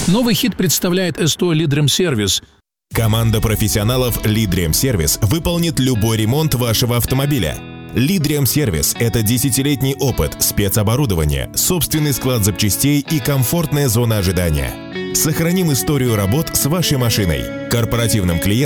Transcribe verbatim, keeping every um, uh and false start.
Новый хит представляет СТО «Лидремсервис». Команда профессионалов «Лидремсервис» выполнит любой ремонт вашего автомобиля. «Лидремсервис» — это десятилетний опыт, спецоборудование, собственный склад запчастей и комфортная зона ожидания. Сохраним историю работ с вашей машиной. Корпоративным клиентам